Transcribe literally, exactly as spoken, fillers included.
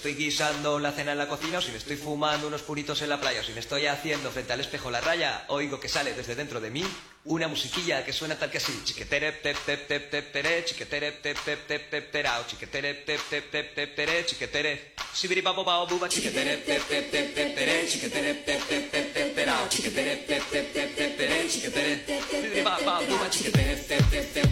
estoy guisando la cena en la cocina, o si me estoy fumando unos puritos en la playa, o si me estoy haciendo frente al espejo la raya, oigo que sale desde dentro de mí una musiquilla que suena tal que así. Chiquetere pep pep pep pep pere, chiquetere pep pep pep pep perao, chiquetere pep pep pep pep pere, chiquetere sibiri babo bao buba, chiquetere pep pep pep pep pere, chiquetere pep pep pep pep perao, chiquetere pep pep pep pep pere, chiquetere sibiri babo buba, chiquetere pep pep pep